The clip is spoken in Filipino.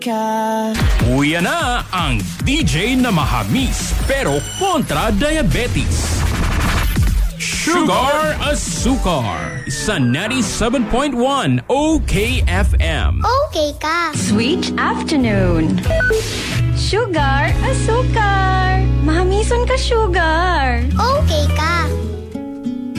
Uya na ang DJ na mahamis pero kontra diabetes. Sugar Asukar sa 97.1 OKFM. Okay ka. Sweet afternoon. Sugar Asukar. Mahamison ka, sugar. Okay ka.